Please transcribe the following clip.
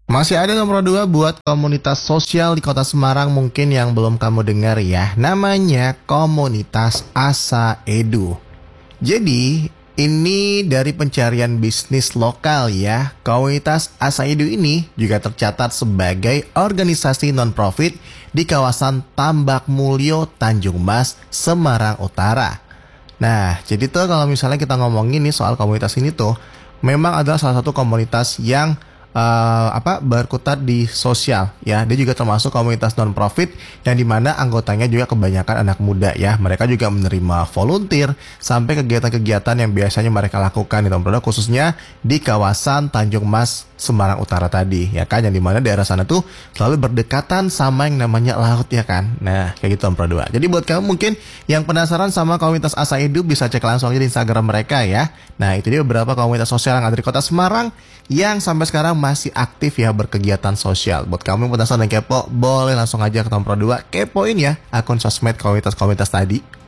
Masih ada nomor 2 buat komunitas sosial di kota Semarang mungkin yang belum kamu dengar ya. Namanya Komunitas Asa Edu. Jadi ini dari pencarian bisnis lokal ya. Komunitas Asa Edu ini juga tercatat sebagai organisasi non-profit di kawasan Tambak Mulyo, Tanjung Mas, Semarang Utara. Nah, jadi tuh kalau misalnya kita ngomongin nih soal komunitas ini tuh, memang adalah salah satu komunitas yang berkutat di sosial ya. Dia juga termasuk komunitas non profit yang dimana anggotanya juga kebanyakan anak muda ya. Mereka juga menerima volunteer sampai kegiatan-kegiatan yang biasanya mereka lakukan di Produk, khususnya di kawasan Tanjung Mas, Semarang Utara tadi ya kan, yang dimana daerah sana tuh selalu berdekatan sama yang namanya laut ya kan. Nah kayak gitu Produk. Jadi buat kamu mungkin yang penasaran sama komunitas Asa Edu, bisa cek langsung aja di Instagram mereka ya. Nah itu dia beberapa komunitas sosial yang ada di kota Semarang yang sampai sekarang masih aktif ya berkegiatan sosial. Buat kamu yang penasaran dan kepo, boleh langsung aja ke Pro 2 kepoin ya akun sosmed komunitas-komunitas tadi.